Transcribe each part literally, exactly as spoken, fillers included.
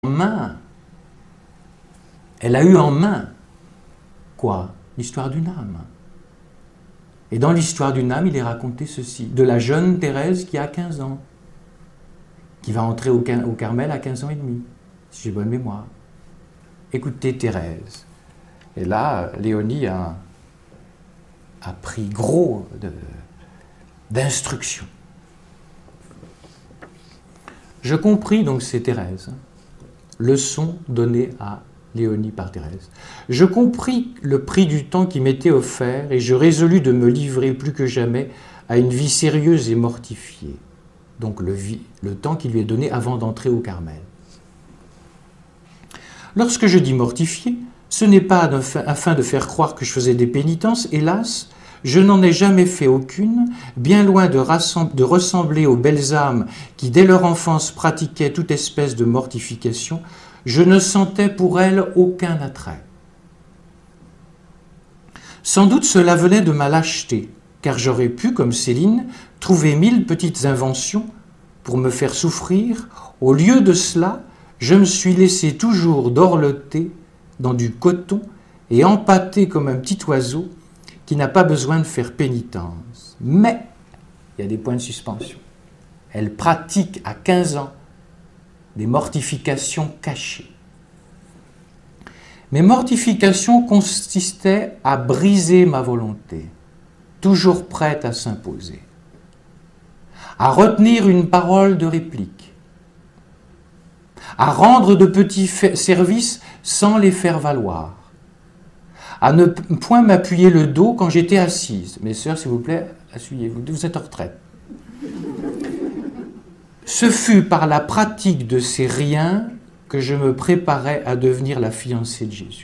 main. Elle a eu en main, quoi? L'histoire d'une âme. Et dans l'histoire d'une âme, il est raconté ceci, de la jeune Thérèse qui a quinze ans, qui va entrer au, au Carmel à quinze ans et demi, si j'ai bonne mémoire. Écoutez Thérèse. Et là, Léonie a, a pris gros d'instructions. Je compris, donc c'est Thérèse, leçon donnée à Léonie par Thérèse. Je compris le prix du temps qui m'était offert et je résolus de me livrer plus que jamais à une vie sérieuse et mortifiée. Donc le, vie, le temps qui lui est donné avant d'entrer au Carmel. Lorsque je dis mortifié, ce n'est pas afin de faire croire que je faisais des pénitences, hélas, je n'en ai jamais fait aucune, bien loin de, de ressembler aux belles âmes qui, dès leur enfance, pratiquaient toute espèce de mortification. Je ne sentais pour elles aucun attrait. Sans doute cela venait de ma lâcheté, car j'aurais pu, comme Céline, trouver mille petites inventions pour me faire souffrir. Au lieu de cela, je me suis laissé toujours dorloter dans du coton et empâter comme un petit oiseau qui n'a pas besoin de faire pénitence. Mais, il y a des points de suspension. Elle pratique à quinze ans des mortifications cachées. Mes mortifications consistaient à briser ma volonté, toujours prête à s'imposer, à retenir une parole de réplique, à rendre de petits services sans les faire valoir, à ne point m'appuyer le dos quand j'étais assise. Mes sœurs, s'il vous plaît, asseyez-vous, vous êtes en retraite. Ce fut par la pratique de ces riens que je me préparais à devenir la fiancée de Jésus.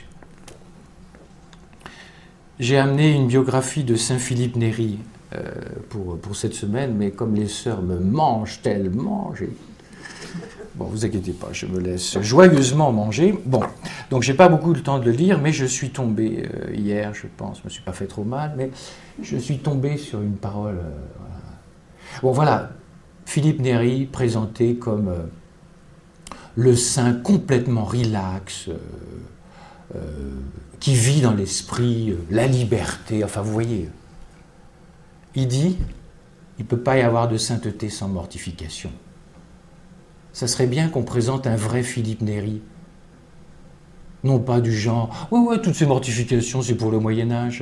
J'ai amené une biographie de saint Philippe Néri euh, pour, pour cette semaine, mais comme les sœurs me mangent tellement, j'ai... Bon, vous inquiétez pas, je me laisse joyeusement manger. Bon, donc j'ai pas beaucoup de temps de le lire, mais je suis tombé euh, hier, je pense, je me suis pas fait trop mal, mais je suis tombé sur une parole. Euh, voilà. Bon, voilà, Philippe Néri présenté comme euh, le saint complètement relax, euh, euh, qui vit dans l'esprit, euh, la liberté. Enfin, vous voyez, il dit, il ne peut pas y avoir de sainteté sans mortification. Ça serait bien qu'on présente un vrai Philippe Néri. Non pas du genre, ouais, ouais, toutes ces mortifications, c'est pour le Moyen-Âge.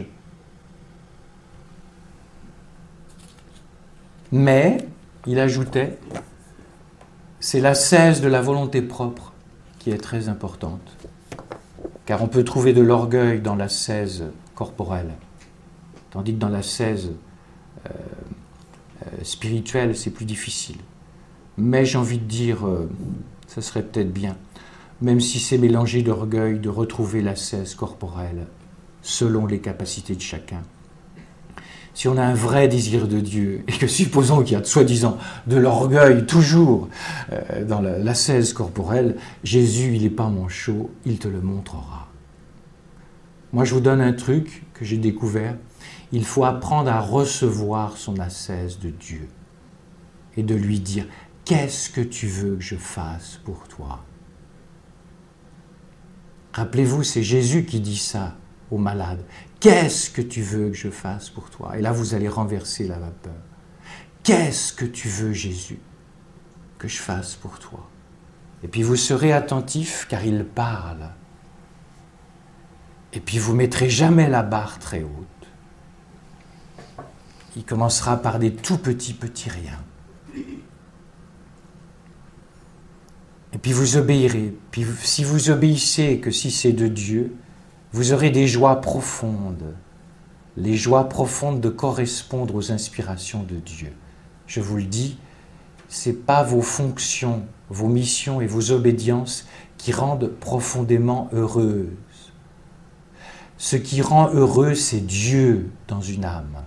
Mais, il ajoutait, c'est l'ascèse de la volonté propre qui est très importante. Car on peut trouver de l'orgueil dans l'ascèse corporelle, tandis que dans l'ascèse euh, euh, spirituelle, c'est plus difficile. Mais j'ai envie de dire, euh, ça serait peut-être bien, même si c'est mélangé d'orgueil, de retrouver l'ascèse corporelle, selon les capacités de chacun. Si on a un vrai désir de Dieu, et que supposons qu'il y a soi-disant de l'orgueil toujours euh, dans l'ascèse corporelle, Jésus, il n'est pas manchot, il te le montrera. Moi, je vous donne un truc que j'ai découvert, il faut apprendre à recevoir son ascèse de Dieu et de lui dire, qu'est-ce que tu veux que je fasse pour toi? Rappelez-vous, c'est Jésus qui dit ça aux malades. Qu'est-ce que tu veux que je fasse pour toi? Et là, vous allez renverser la vapeur. Qu'est-ce que tu veux, Jésus, que je fasse pour toi? Et puis vous serez attentif, car il parle. Et puis vous ne mettrez jamais la barre très haute. Il commencera par des tout petits, petits riens. Et puis vous obéirez. Puis si vous obéissez, que si c'est de Dieu, vous aurez des joies profondes. Les joies profondes de correspondre aux inspirations de Dieu. Je vous le dis, ce n'est pas vos fonctions, vos missions et vos obédiences qui rendent profondément heureuses. Ce qui rend heureux, c'est Dieu dans une âme.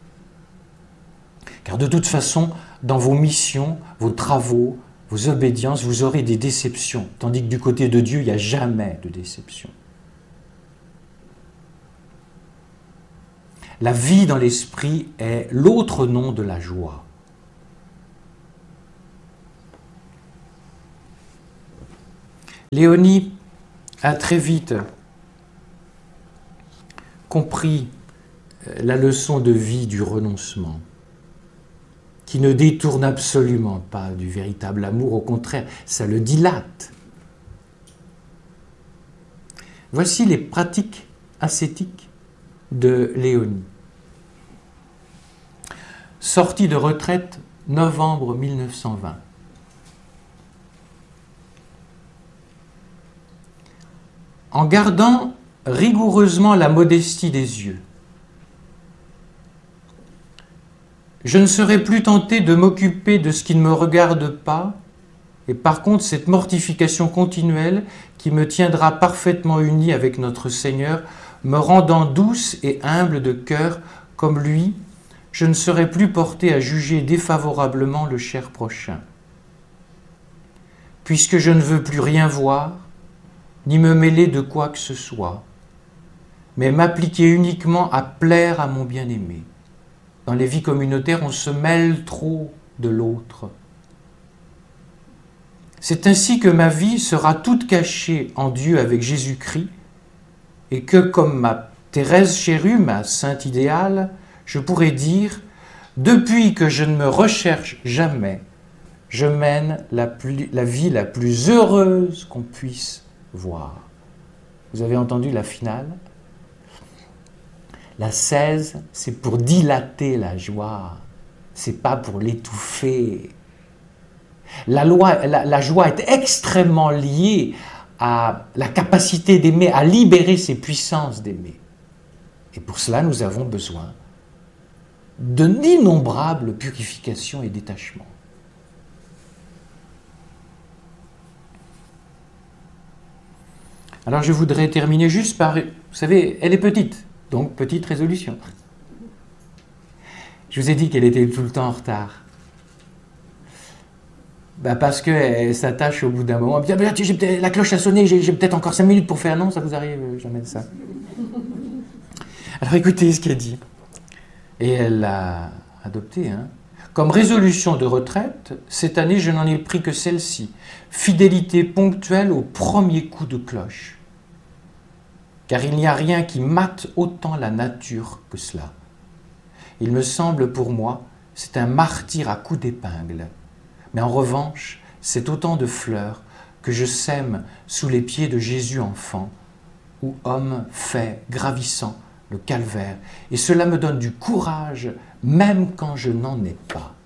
Car de toute façon, dans vos missions, vos travaux, vos obédiences, vous aurez des déceptions, tandis que du côté de Dieu, il n'y a jamais de déception. La vie dans l'esprit est l'autre nom de la joie. Léonie a très vite compris la leçon de vie du renoncement, qui ne détourne absolument pas du véritable amour, au contraire, ça le dilate. Voici les pratiques ascétiques de Léonie. Sortie de retraite, novembre mille neuf cent vingt. En gardant rigoureusement la modestie des yeux, je ne serai plus tenté de m'occuper de ce qui ne me regarde pas, et par contre cette mortification continuelle qui me tiendra parfaitement uni avec notre Seigneur, me rendant douce et humble de cœur comme lui, je ne serai plus porté à juger défavorablement le cher prochain. Puisque je ne veux plus rien voir, ni me mêler de quoi que ce soit, mais m'appliquer uniquement à plaire à mon bien-aimé. Dans les vies communautaires, on se mêle trop de l'autre. C'est ainsi que ma vie sera toute cachée en Dieu avec Jésus-Christ, et que, comme ma Thérèse Chéru, ma sainte idéale, je pourrais dire, depuis que je ne me recherche jamais, je mène la, plus, la vie la plus heureuse qu'on puisse voir. Vous avez entendu la finale ? La seize, c'est pour dilater la joie, c'est pas pour l'étouffer. La, loi, la, la joie est extrêmement liée à la capacité d'aimer, à libérer ses puissances d'aimer. Et pour cela, nous avons besoin d'innombrables purifications et détachements. Alors je voudrais terminer juste par, vous savez, elle est petite, donc petite résolution. Je vous ai dit qu'elle était tout le temps en retard. Ben parce qu'elle s'attache au bout d'un moment. Bien, bien, j'ai peut-être, la cloche a sonné, j'ai, j'ai peut-être encore cinq minutes pour faire. Non, ça vous arrive jamais ça. Alors écoutez ce qu'elle dit. Et elle l'a adopté. Hein. Comme résolution de retraite, cette année, je n'en ai pris que celle-ci. Fidélité ponctuelle au premier coup de cloche. Car il n'y a rien qui mate autant la nature que cela. Il me semble pour moi, c'est un martyre à coups d'épingle. Mais en revanche, c'est autant de fleurs que je sème sous les pieds de Jésus enfant, où homme fait, gravissant le calvaire. Et cela me donne du courage, même quand je n'en ai pas.